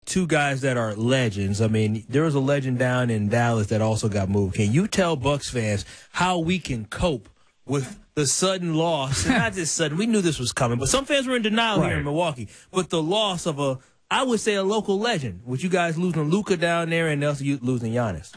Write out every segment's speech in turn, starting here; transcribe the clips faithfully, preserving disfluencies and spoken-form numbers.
two guys that are legends. I mean, there was a legend down in Dallas that also got moved. Can you tell Bucks fans how we can cope with the sudden loss? And not just sudden. We knew this was coming, but some fans were in denial right. here in Milwaukee. But the loss of a, I would say, a local legend. With you guys losing Luka down there and also you losing Giannis.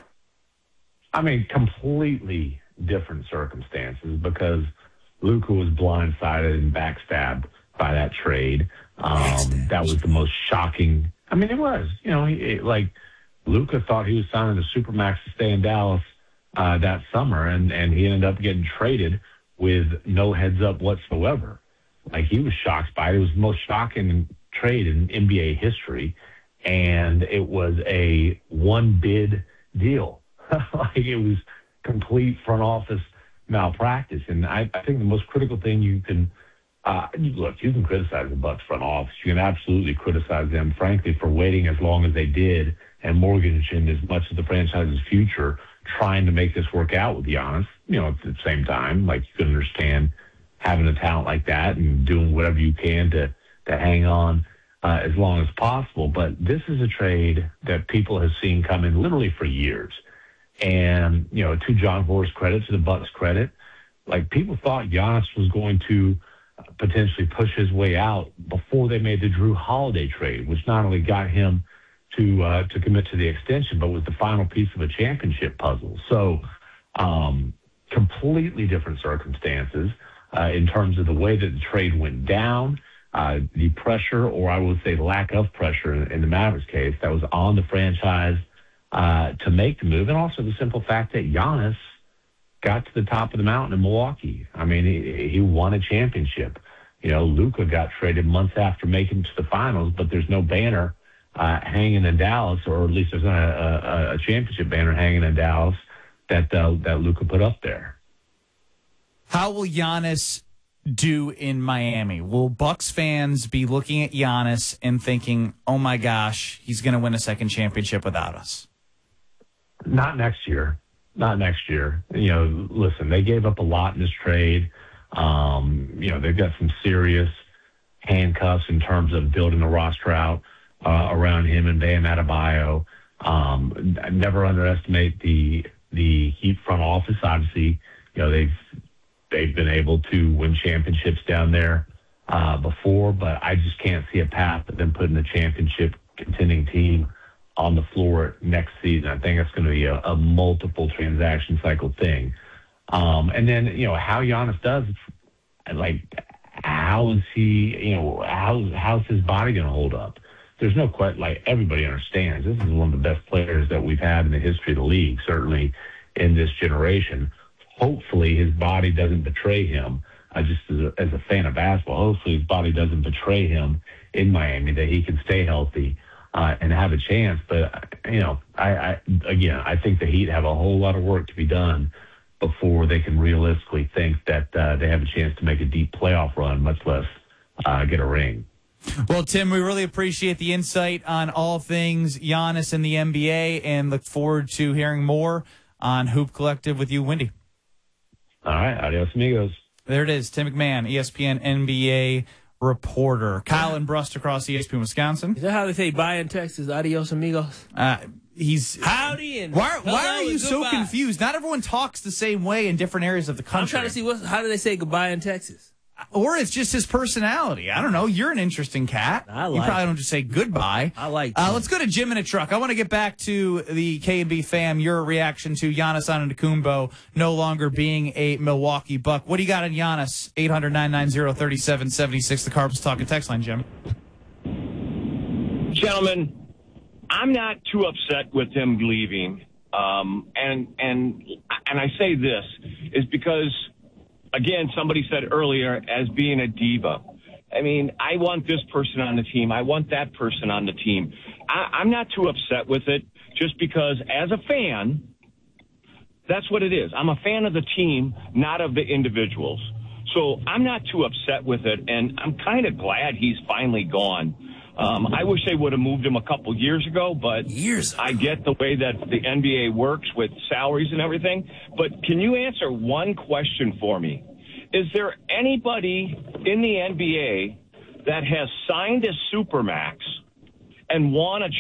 I mean, completely different circumstances because Luka was blindsided and backstabbed by that trade. Um, that was the most shocking. I mean, it was. You know, he, it, like Luka thought he was signing the Supermax to stay in Dallas uh, that summer, and, and he ended up getting traded with no heads up whatsoever. Like, he was shocked by it. It was the most shocking trade in N B A history, and it was a one bid deal. Like, it was complete front office malpractice. And I, I think the most critical thing you can uh, look, you can criticize the Bucks front office. You can absolutely criticize them, frankly, for waiting as long as they did and mortgaging as much of the franchise's future trying to make this work out with Giannis. You know, at the same time, like, you can understand having a talent like that and doing whatever you can to to hang on uh, as long as possible. But this is a trade that people have seen coming literally for years. And, you know, to John Horst's credit, to the Bucks' credit, like, people thought Giannis was going to potentially push his way out before they made the Drew Holiday trade, which not only got him to uh, to commit to the extension, but was the final piece of a championship puzzle. So um, completely different circumstances uh, in terms of the way that the trade went down, uh, the pressure, or I would say lack of pressure in, in the Mavericks case, that was on the franchise Uh, to make the move, and also the simple fact that Giannis got to the top of the mountain in Milwaukee. I mean, he, he won a championship. You know, Luka got traded months after making it to the finals, but there's no banner uh, hanging in Dallas, or at least there's not a, a, a championship banner hanging in Dallas that uh, that Luka put up there. How will Giannis do in Miami? Will Bucks fans be looking at Giannis and thinking, "Oh my gosh, he's going to win a second championship without us"? Not next year. Not next year. You know, listen, they gave up a lot in this trade. Um, you know, they've got some serious handcuffs in terms of building the roster out uh, around him and Bam Adebayo. Um, never underestimate the the Heat front office. Obviously, you know, they've they've been able to win championships down there uh, before, but I just can't see a path to them putting a championship contending team on the floor next season. I think it's going to be a, a multiple transaction cycle thing. Um, and then, you know, how Giannis does, like, how is he, you know, how, how's his body going to hold up? There's no question, like, everybody understands this is one of the best players that we've had in the history of the league, certainly in this generation. Hopefully his body doesn't betray him. I just, as a, as a fan of basketball, hopefully his body doesn't betray him in Miami, that he can stay healthy Uh, and have a chance. But, you know, I, I again, I think the Heat have a whole lot of work to be done before they can realistically think that uh, they have a chance to make a deep playoff run, much less uh, get a ring. Well, Tim, we really appreciate the insight on all things Giannis and the N B A, and look forward to hearing more on Hoop Collective with you, Wendy. All right. Adios, amigos. There it is. Tim McMahon, E S P N N B A reporter. Kyle and Brust across E S P N Wisconsin. Is that how they say bye in Texas? Adios, amigos? Uh, he's howdy and why, why are you so goodbye. confused? Not everyone talks the same way in different areas of the country. I'm trying to see what, how do they say goodbye in Texas? Or it's just his personality. I don't know. You're an interesting cat. I like you probably it. don't just say goodbye. I like uh, Let's go to Jim in a truck. I want to get back to the K and B fam, your reaction to Giannis Antetokounmpo no longer being a Milwaukee Buck. What do you got on Giannis? eight hundred, nine nine zero, three seven seven six, the Carbs Talking text line, Jim. Gentlemen, I'm not too upset with him leaving. Um, and, and, and I say this is because, again, somebody said earlier, as being a diva. I mean, I want this person on the team. I want that person on the team. I, I'm not too upset with it just because, as a fan, that's what it is. I'm a fan of the team, not of the individuals. So I'm not too upset with it, and I'm kind of glad he's finally gone. Um, I wish they would have moved him a couple years ago, but years ago. I get the way that the N B A works with salaries and everything. But can you answer one question for me? Is there anybody in the N B A that has signed a Supermax and won a